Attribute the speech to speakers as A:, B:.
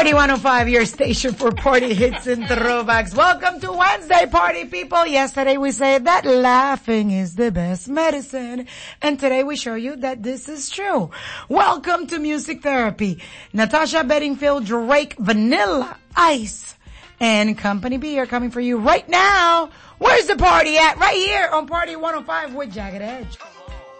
A: Party 105, your station for party hits and throwbacks. Welcome to Wednesday, party people. Yesterday we said that laughing is the best medicine. And today we show you that this is true. Welcome to Music Therapy. Natasha Bedingfield, Drake, Vanilla Ice, and Company B are coming for you right now. Where's the party at? Right here on Party 105 with Jagged Edge.